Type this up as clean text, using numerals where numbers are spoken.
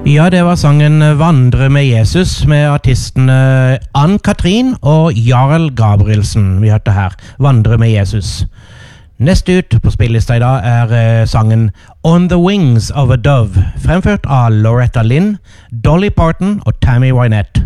Ja, det var sangen Vandre med Jesus med artistene Ann-Katrin og Jarl Gabrielsen. Vi hørte her Vandre med Jesus. Nest ut på spillelista i dag er sangen On the Wings of a Dove, fremført av Loretta Lynn, Dolly Parton og Tammy Wynette.